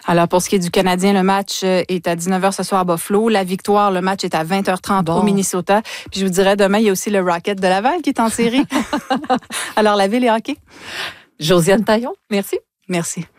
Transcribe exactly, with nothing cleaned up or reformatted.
Alors, pour ce qui est du Canadien, le match est à dix-neuf heures ce soir à Buffalo. La victoire, le match est à vingt heures trente bon. Au Minnesota. Puis je vous dirais, demain, il y a aussi le Rocket de Laval qui est en série. Alors, la ville et hockey. Josiane Taillon, merci. Merci.